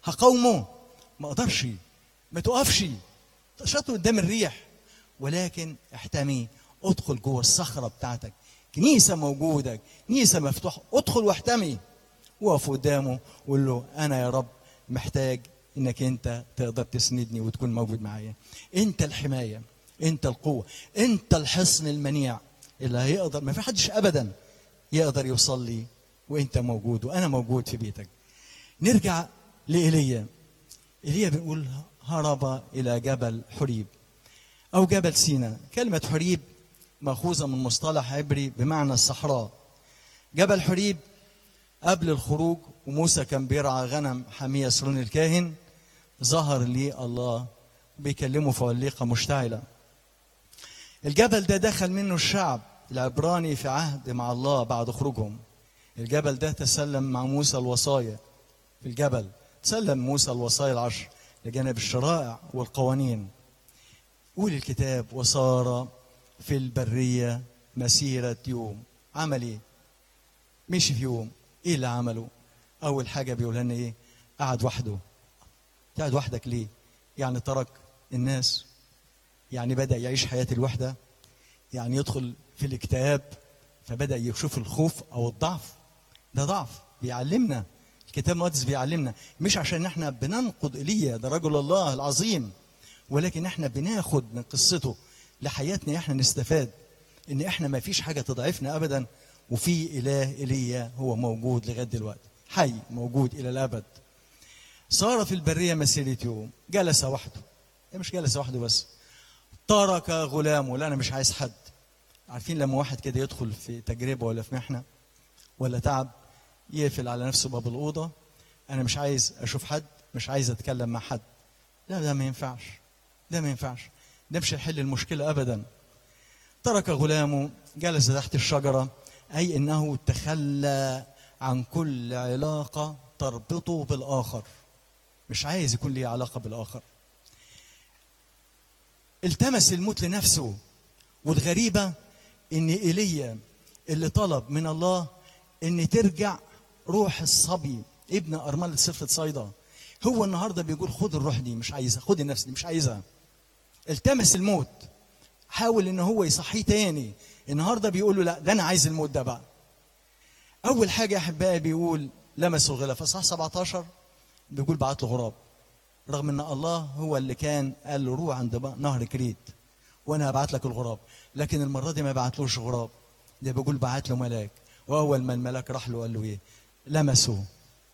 هقاومه، ما اقدرش، ما تقفش، تشاطر قدام الريح، ولكن احتمي، ادخل جوه الصخره بتاعتك، كنيسه موجوده، كنيسه مفتوحه، ادخل واحتمي، وقف قدامه وقول له انا يا رب محتاج انك انت تقدر تسندني وتكون موجود معايا. انت الحمايه، انت القوه، انت الحصن المنيع اللي هيقدر، ما في حدش ابدا يقدر يوصل لي وانت موجود وانا موجود في بيتك. نرجع لإيليا. إيليا بنقول هرب الى جبل حريب او جبل سيناء. كلمه حريب ماخوذه من مصطلح عبري بمعنى الصحراء. جبل حريب قبل الخروج وموسى كان بيرعى غنم حمية سرون الكاهن، ظهر لي الله بيكلمه في عليقة مشتعلة. الجبل ده دخل منه الشعب العبراني في عهد مع الله بعد خروجهم. الجبل ده تسلم مع موسى الوصايا. في الجبل تسلم موسى الوصايا العشر لجانب الشرائع والقوانين. قول الكتاب وصار في البرية مسيرة يوم. عمل ايه؟ مشي في يوم. ايه اللي عمله؟ اول حاجه بيقول لنا ايه؟ قعد وحده. قعد وحدك ليه؟ يعني ترك الناس، يعني بدا يعيش حياه الوحده، يعني يدخل في الاكتئاب، فبدا يشوف الخوف او الضعف. ده ضعف بيعلمنا الكتاب المقدس، بيعلمنا مش عشان احنا بننقد ايليا، ده رجل الله العظيم، ولكن احنا بناخد من قصته لحياتنا، احنا نستفاد ان احنا ما فيش حاجه تضعفنا ابدا، وفي إله إيليا هو موجود لغاية دلوقتي، حي موجود إلى الأبد. صار في البرية مسيرة يوم. جلس وحده. مش جلس وحده بس، ترك غلامه. لا أنا مش عايز حد. عارفين لما واحد كده يدخل في تجربة ولا في محنة ولا تعب، يقفل على نفسه باب الأوضة، أنا مش عايز أشوف حد، مش عايز أتكلم مع حد. لا ده ما ينفعش، ده ما ينفعش، ده مش هيحل المشكلة أبدا. ترك غلامه، جلس تحت الشجرة، أي أنه تخلى عن كل علاقة تربطه بالآخر. مش عايز يكون ليه علاقة بالآخر. التمس الموت لنفسه. والغريبة إن إيليا اللي طلب من الله إن ترجع روح الصبي ابن أرملة صفة صيدا، هو النهاردة بيقول خد الروح دي مش عايزها، خد النفس دي مش عايزها. التمس الموت، حاول إن هو يصحيه تاني. النهارده بيقول له لا ده انا عايز الموت ده بقى. اول حاجه يا احبائي بيقول لمسوا الغلاف. في اصحاح 17 بيقول بعت له غراب، رغم ان الله هو اللي كان قال له روح عند نهر كريت وانا هبعت لك الغراب، لكن المره دي ما بعتلوش غراب، ده بيقول بعت له ملاك. واول ما الملاك راح له قال له ايه؟ لمسوا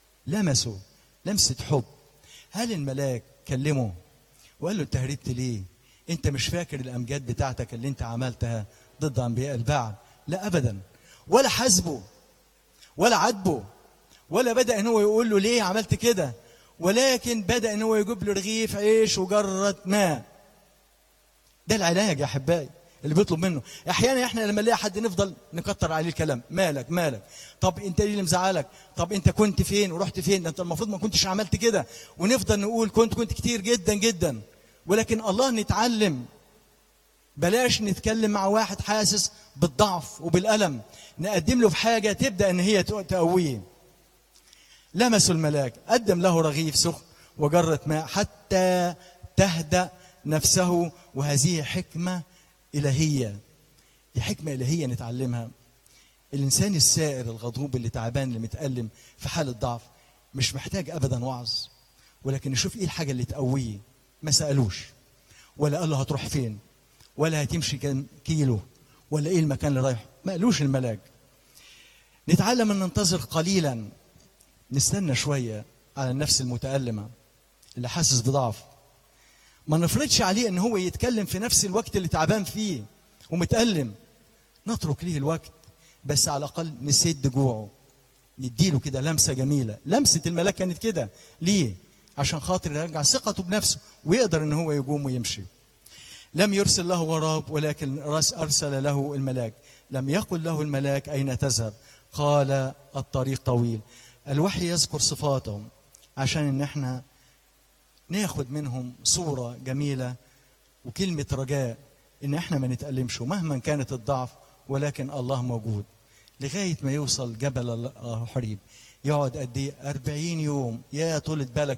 لمسه حب. هل الملاك كلمه وقال له انت هربت ليه؟ انت مش فاكر الامجاد بتاعتك اللي انت عملتها ضد انبياء البعل؟ لا ابدا. ولا حاسبه ولا عاتبه ولا بدا ان هو يقول له ليه عملت كده، ولكن بدا ان هو يجيب له رغيف عيش وجره ماء. ده العلاج يا احبائي اللي بيطلب منه. احيانا احنا لما نلاقي حد نفضل نكتر عليه الكلام، مالك طب انت ايه اللي مزعلك، طب انت كنت فين ورحت فين، ده انت المفروض ما كنتش عملت كده، ونفضل نقول كنت كتير جدا جدا. ولكن الله نتعلم، بلاش نتكلم مع واحد حاسس بالضعف وبالألم، نقدم له في حاجة تبدأ ان هي تقويه. لمسوا الملاك، قدم له رغيف سخن وجرة ماء حتى تهدأ نفسه. وهذه حكمة إلهية، دي حكمة إلهية نتعلمها. الإنسان السائر الغضوب اللي تعبان اللي متألم في حالة ضعف مش محتاج أبدا وعظ، ولكن نشوف إيه الحاجة اللي تقويه. ما سألوش ولا قال له هتروح فين ولا هتمشي كام كيلو ولا إيه المكان اللي رايحه، ما قالوش الملاك. نتعلم أن ننتظر قليلا، نستنى شوية على النفس المتألمة اللي حاسس بضعف. ما نفرضش عليه ان هو يتكلم في نفس الوقت اللي تعبان فيه ومتألم، نترك ليه الوقت، بس على الاقل نسد جوعه، نديله كده لمسه جميله. لمسه الملاك كانت كده ليه؟ عشان خاطر يرجع ثقته بنفسه ويقدر ان هو يقوم ويمشي. لم يرسل له غراب ولكن ارسل له الملاك. لم يقل له الملاك اين تذهب، قال الطريق طويل. الوحي يذكر صفاتهم عشان ان احنا ناخد منهم صورة جميلة وكلمة رجاء ان احنا ما نتألمش ومهما كانت الضعف، ولكن الله موجود. لغاية ما يوصل جبل حريب، يقعد قد ايه؟ 40 يوم. يا طولة بالك